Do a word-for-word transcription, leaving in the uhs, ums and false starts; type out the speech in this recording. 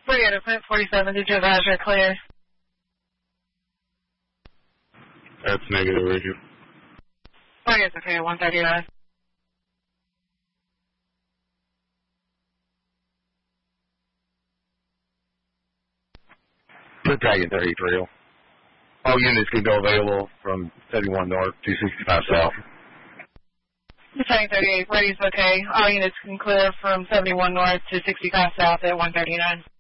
Brianna, Plant forty-seven, did you advise you're clear? That's negative, Richard. Oh, yes, okay, one thirty-nine. Good Dragon thirty-three. All units can go available from seventy-one north to sixty-five south. Dragon thirty-eight, ready's okay. All units can clear from seventy-one north to sixty-five south at one thirty-nine.